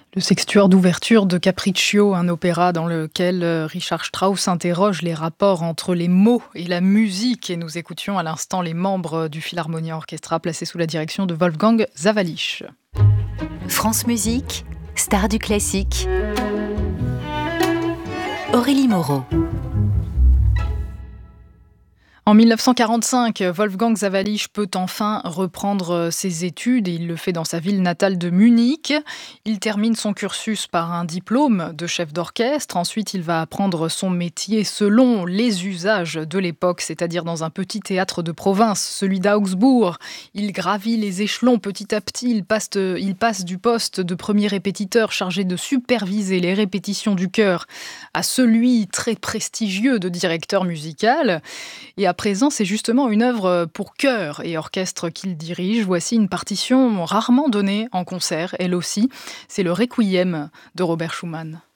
Le sextuor d'ouverture de Capriccio, un opéra dans lequel Richard Strauss interroge les rapports entre les mots et la musique. Et nous écoutions à l'instant les membres du Philharmonia Orchestra placés sous la direction de Wolfgang Sawallisch. France Musique, star du classique. Aurélie Moreau. En 1945, Wolfgang Sawallisch peut enfin reprendre ses études et il le fait dans sa ville natale de Munich. Il termine son cursus par un diplôme de chef d'orchestre. Ensuite, il va apprendre son métier selon les usages de l'époque, c'est-à-dire dans un petit théâtre de province, celui d'Augsbourg. Il gravit les échelons petit à petit. Il passe du poste de premier répétiteur chargé de superviser les répétitions du chœur à celui très prestigieux de directeur musical. Et à présent, c'est justement une œuvre pour chœur et orchestre qu'il dirige. Voici une partition rarement donnée en concert, elle aussi. C'est le Requiem de Robert Schumann.